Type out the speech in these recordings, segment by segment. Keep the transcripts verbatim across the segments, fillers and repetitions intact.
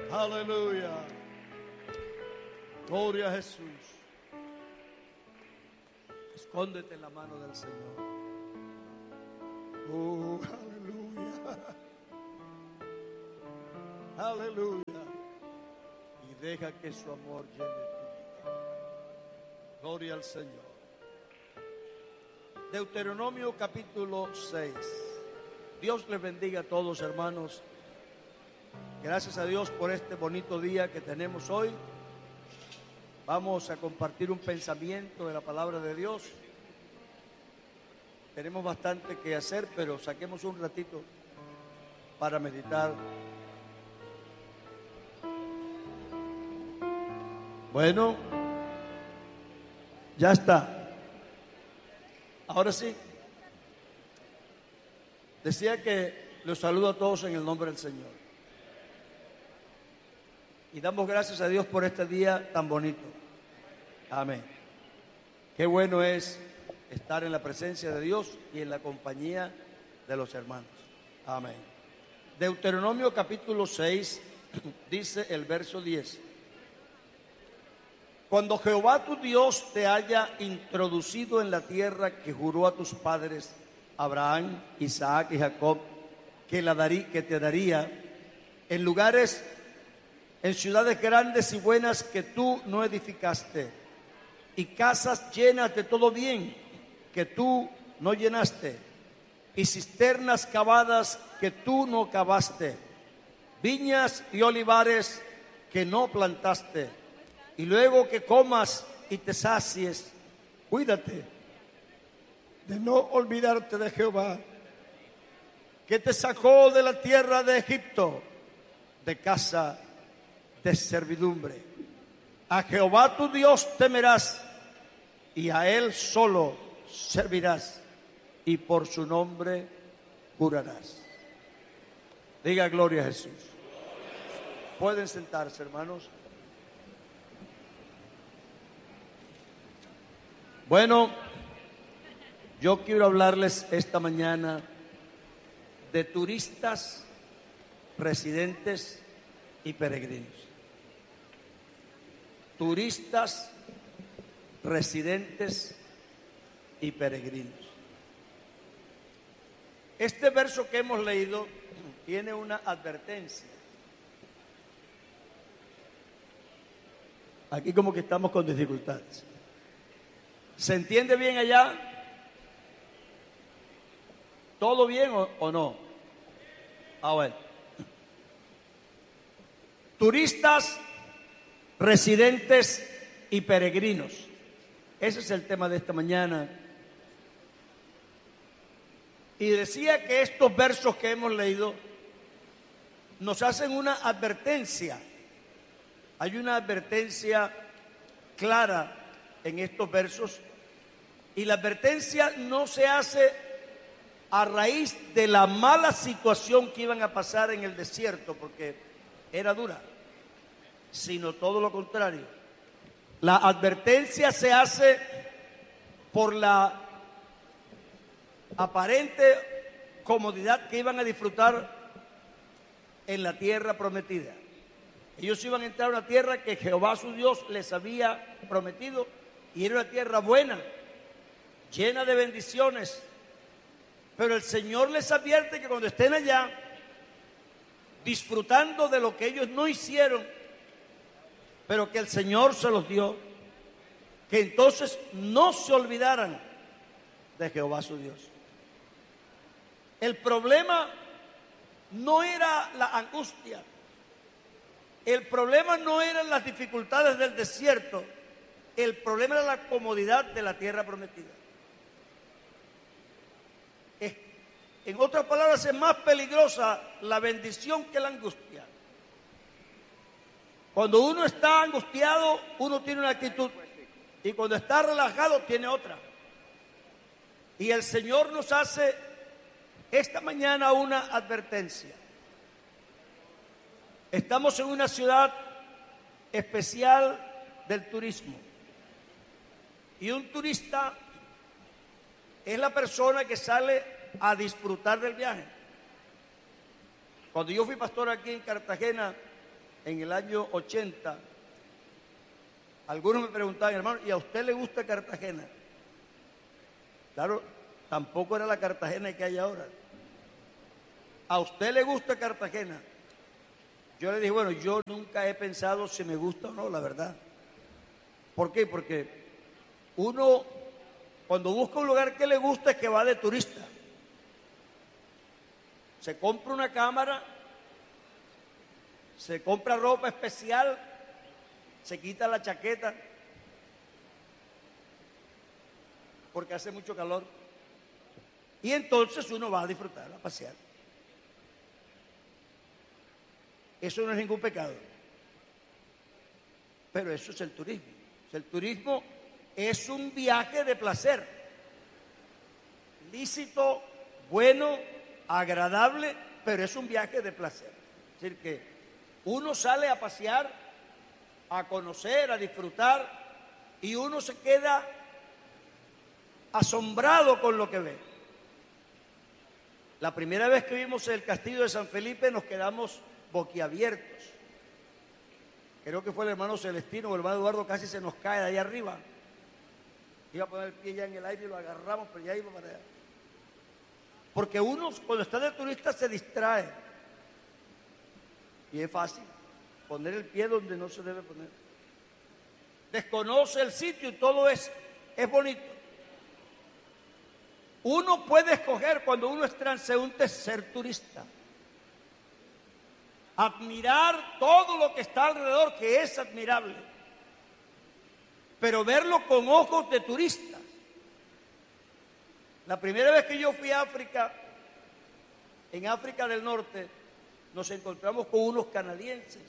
Aleluya. Gloria a Jesús. Escóndete en la mano del Señor. Oh, aleluya. Aleluya. Y deja que su amor llene tu vida. Gloria al Señor. Deuteronomio capítulo seis. Dios les bendiga a todos, hermanos. Gracias a Dios por este bonito día que tenemos hoy. Vamos a compartir un pensamiento de la palabra de Dios. Tenemos bastante que hacer, pero saquemos un ratito para meditar. Bueno, ya está. Ahora sí. Decía que los saludo a todos en el nombre del Señor. Y damos gracias a Dios por este día tan bonito. Amén. Qué bueno es estar en la presencia de Dios y en la compañía de los hermanos. Amén. Deuteronomio capítulo seis, dice el verso diez. Cuando Jehová tu Dios te haya introducido en la tierra que juró a tus padres, Abraham, Isaac y Jacob, que, la darí, que te daría, en lugares, en ciudades grandes y buenas que tú no edificaste, y casas llenas de todo bien que tú no llenaste, y cisternas cavadas que tú no cavaste, viñas y olivares que no plantaste, y luego que comas y te sacies, cuídate de no olvidarte de Jehová, que te sacó de la tierra de Egipto, de casa de servidumbre. A Jehová tu Dios temerás, y a Él solo servirás, y por su nombre jurarás. Diga gloria a Jesús. Pueden sentarse, hermanos. Bueno, yo quiero hablarles esta mañana de turistas, residentes y peregrinos. Turistas, residentes y peregrinos. Este verso que hemos leído tiene una advertencia. Aquí como que estamos con dificultades. ¿Se entiende bien allá? ¿Todo bien o, o no? Ah, bueno. Turistas, residentes y peregrinos. Ese es el tema de esta mañana. Y decía que estos versos que hemos leído nos hacen una advertencia. Hay una advertencia clara en estos versos. Y la advertencia no se hace a raíz de la mala situación que iban a pasar en el desierto, porque era dura, sino todo lo contrario. La advertencia se hace por la aparente comodidad que iban a disfrutar en la tierra prometida. Ellos iban a entrar a una tierra que Jehová su Dios les había prometido, y era una tierra buena, llena de bendiciones. Pero el Señor les advierte que cuando estén allá, disfrutando de lo que ellos no hicieron, pero que el Señor se los dio, que entonces no se olvidaran de Jehová su Dios. El problema no era la angustia, el problema no eran las dificultades del desierto, el problema era la comodidad de la tierra prometida. Es, en otras palabras, es más peligrosa la bendición que la angustia. Cuando uno está angustiado, uno tiene una actitud, y cuando está relajado tiene otra. Y el Señor nos hace esta mañana una advertencia. Estamos en una ciudad especial del turismo. Y un turista es la persona que sale a disfrutar del viaje. Cuando yo fui pastor aquí en Cartagena, en el año ochenta, algunos me preguntaban, hermano, ¿y a usted le gusta Cartagena? Claro, tampoco era la Cartagena que hay ahora. ¿A usted le gusta Cartagena? Yo le dije, bueno, yo nunca he pensado si me gusta o no, la verdad. ¿Por qué? Porque uno, cuando busca un lugar que le gusta, es que va de turista. Se compra una cámara, se compra ropa especial, se quita la chaqueta, porque hace mucho calor. Y entonces uno va a disfrutar, a pasear. Eso no es ningún pecado. Pero eso es el turismo. El turismo es un viaje de placer. Lícito, bueno, agradable, pero es un viaje de placer. Es decir, que uno sale a pasear, a conocer, a disfrutar, y uno se queda asombrado con lo que ve. La primera vez que vimos el castillo de San Felipe nos quedamos boquiabiertos. Creo que fue el hermano Celestino o el hermano Eduardo, casi se nos cae de ahí arriba. Iba a poner el pie ya en el aire y lo agarramos, pero ya iba para allá. Porque uno cuando está de turista se distrae. Y es fácil poner el pie donde no se debe poner. Desconoce el sitio y todo es, es bonito. Uno puede escoger cuando uno es transeúnte ser turista. Admirar todo lo que está alrededor, que es admirable. Pero verlo con ojos de turista. La primera vez que yo fui a África, en África del Norte, nos encontramos con unos canadienses,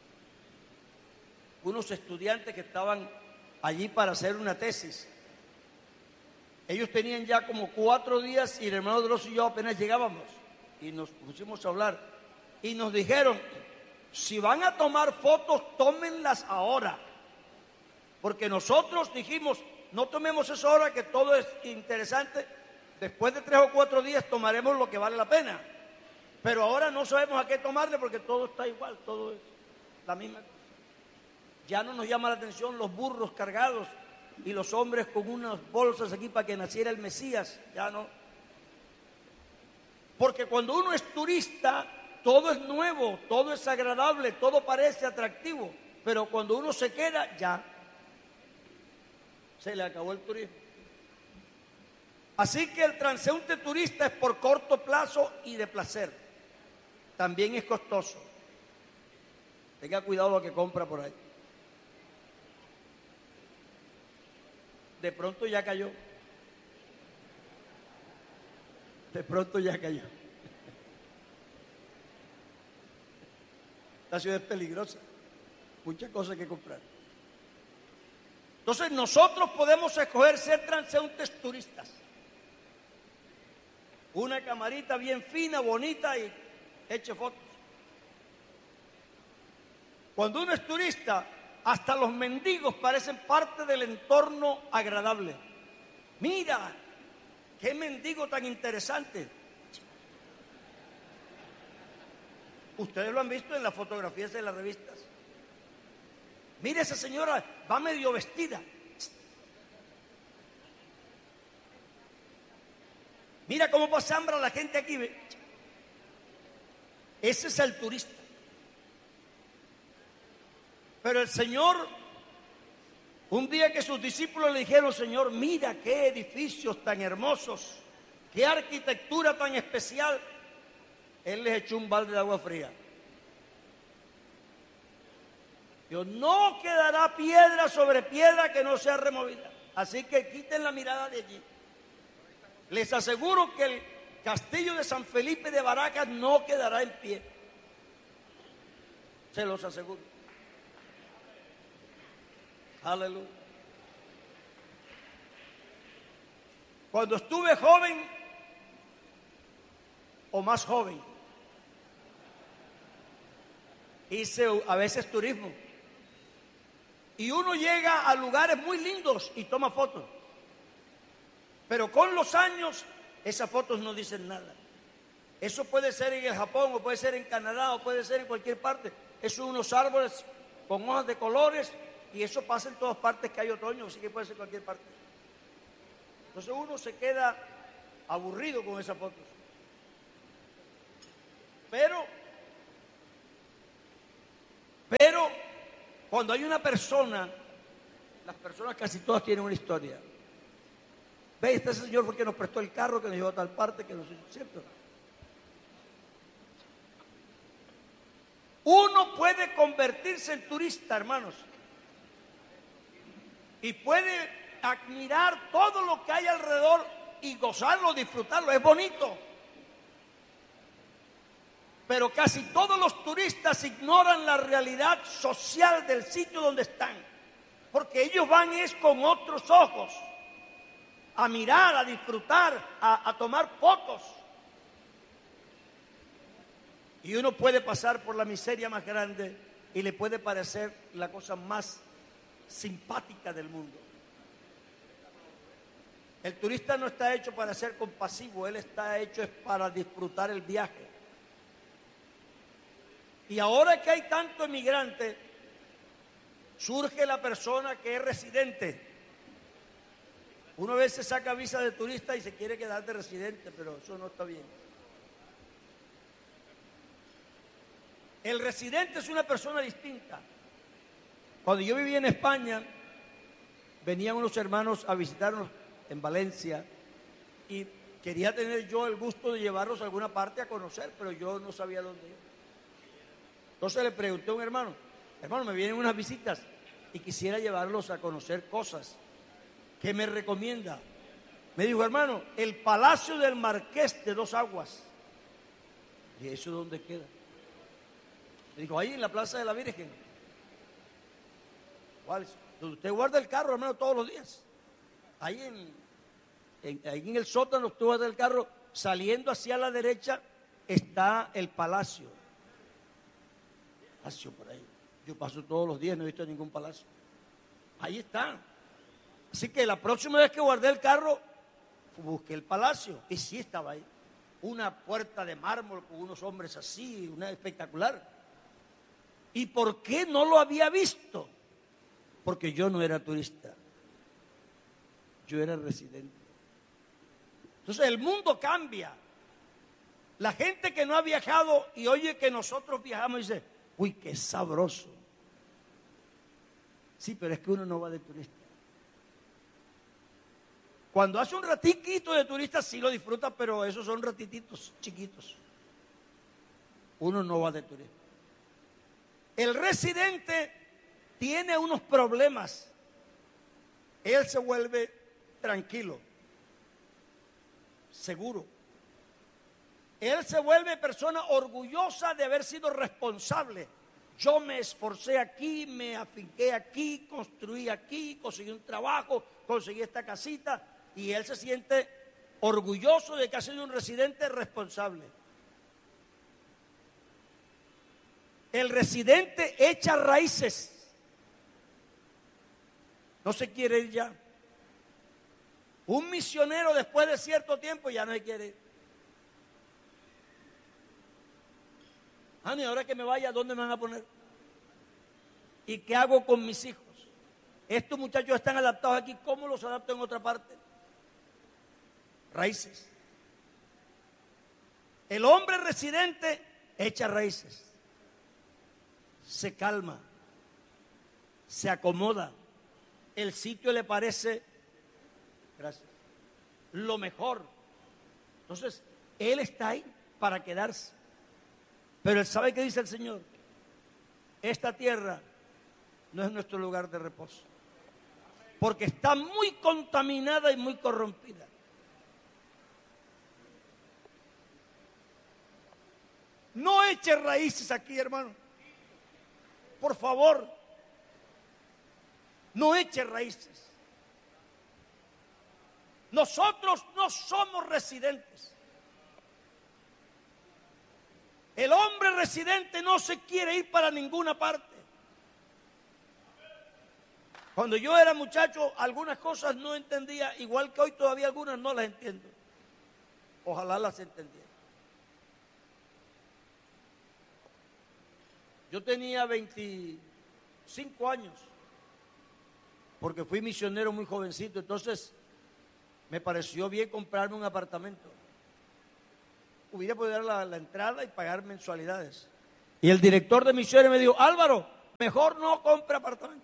unos estudiantes que estaban allí para hacer una tesis. Ellos tenían ya como cuatro días y el hermano Dross y yo apenas llegábamos y nos pusimos a hablar y nos dijeron, si van a tomar fotos, tómenlas ahora, porque nosotros dijimos, no tomemos eso ahora que todo es interesante, después de tres o cuatro días tomaremos lo que vale la pena, pero ahora no sabemos a qué tomarle porque todo está igual, todo es la misma cosa. Ya no nos llama la atención los burros cargados y los hombres con unas bolsas aquí para que naciera el Mesías, ya no. Porque cuando uno es turista, todo es nuevo, todo es agradable, todo parece atractivo, pero cuando uno se queda, ya se le acabó el turismo. Así que el transeúnte turista es por corto plazo y de placer. También es costoso. Tenga cuidado lo que compra por ahí. De pronto ya cayó. De pronto ya cayó. La ciudad es peligrosa. Muchas cosas que comprar. Entonces nosotros podemos escoger ser transeúntes turistas. Una camarita bien fina, bonita y eche fotos. Cuando uno es turista, hasta los mendigos parecen parte del entorno agradable. Mira, qué mendigo tan interesante. Ustedes lo han visto en las fotografías de las revistas. Mira, esa señora va medio vestida. Mira cómo pasa hambre la gente aquí. Ese es el turista. Pero el Señor, un día que sus discípulos le dijeron, Señor, mira qué edificios tan hermosos, qué arquitectura tan especial, Él les echó un balde de agua fría. Dios, no quedará piedra sobre piedra que no sea removida. Así que quiten la mirada de allí. Les aseguro que el castillo de San Felipe de Baracas no quedará en pie. Se los aseguro. Aleluya. Cuando estuve joven o más joven, hice a veces turismo. Y uno llega a lugares muy lindos y toma fotos. Pero con los años, esas fotos no dicen nada. Eso puede ser en el Japón, o puede ser en Canadá, o puede ser en cualquier parte. Eso son unos árboles con hojas de colores, y eso pasa en todas partes que hay otoño, así que puede ser en cualquier parte. Entonces uno se queda aburrido con esas fotos. Pero, pero, cuando hay una persona, las personas casi todas tienen una historia. Ve, este señor fue que nos prestó el carro, que nos llevó a tal parte, que no sé, ¿cierto? Uno puede convertirse en turista, hermanos, y puede admirar todo lo que hay alrededor y gozarlo, disfrutarlo, es bonito. Pero casi todos los turistas ignoran la realidad social del sitio donde están, porque ellos van es con otros ojos a mirar, a disfrutar, a, a tomar fotos. Y uno puede pasar por la miseria más grande y le puede parecer la cosa más simpática del mundo. El turista no está hecho para ser compasivo, él está hecho es para disfrutar el viaje. Y ahora que hay tanto emigrante, surge la persona que es residente. Uno a veces saca visa de turista y se quiere quedar de residente, pero eso no está bien. El residente es una persona distinta. Cuando yo vivía en España, venían unos hermanos a visitarnos en Valencia y quería tener yo el gusto de llevarlos a alguna parte a conocer, pero yo no sabía dónde ir. Entonces le pregunté a un hermano, hermano, me vienen unas visitas y quisiera llevarlos a conocer cosas. ¿Qué me recomienda? Me dijo, hermano, el Palacio del Marqués de Dos Aguas. ¿Y eso dónde queda? Me dijo, ahí en la Plaza de la Virgen. ¿Cuál es? Donde usted guarda el carro, hermano, todos los días. Ahí en, en, ahí en el sótano, usted guarda el carro, saliendo hacia la derecha está el palacio. Palacio por ahí. Yo paso todos los días, no he visto ningún palacio. Ahí está. Así que la próxima vez que guardé el carro, busqué el palacio y sí estaba ahí. Una puerta de mármol con unos hombres así, una espectacular. ¿Y por qué no lo había visto? Porque yo no era turista, yo era residente. Entonces el mundo cambia. La gente que no ha viajado y oye que nosotros viajamos dice, uy, qué sabroso. Sí, pero es que uno no va de turista. Cuando hace un ratiquito de turista sí lo disfruta, pero esos son ratititos chiquitos. Uno no va de turista. El residente tiene unos problemas. Él se vuelve tranquilo, seguro. Él se vuelve persona orgullosa de haber sido responsable. Yo me esforcé aquí, me afinqué aquí, construí aquí, conseguí un trabajo, conseguí esta casita. Y él se siente orgulloso de que ha sido un residente responsable. El residente echa raíces. No se quiere ir ya. Un misionero después de cierto tiempo ya no se quiere ir. Ah, ni ahora que me vaya, ¿dónde me van a poner? ¿Y qué hago con mis hijos? Estos muchachos están adaptados aquí, ¿cómo los adapto en otra parte? Raíces. El hombre residente echa raíces. Se calma, se acomoda, el sitio le parece, gracias, lo mejor. Entonces, él está ahí para quedarse. Pero él sabe qué dice el Señor. Esta tierra no es nuestro lugar de reposo, porque está muy contaminada y muy corrompida. No eche raíces aquí, hermano. Por favor, no eche raíces. Nosotros no somos residentes. El hombre residente no se quiere ir para ninguna parte. Cuando yo era muchacho, algunas cosas no entendía, igual que hoy todavía algunas no las entiendo. Ojalá las entendiera. Yo tenía veinticinco años, porque fui misionero muy jovencito, entonces me pareció bien comprarme un apartamento. Hubiera podido dar la, la entrada y pagar mensualidades. Y el director de misiones me dijo, Álvaro, mejor no compre apartamento.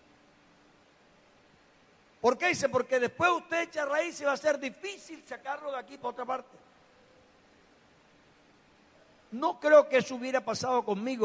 ¿Por qué? Dice, porque después usted echa raíz y va a ser difícil sacarlo de aquí para otra parte. No creo que eso hubiera pasado conmigo.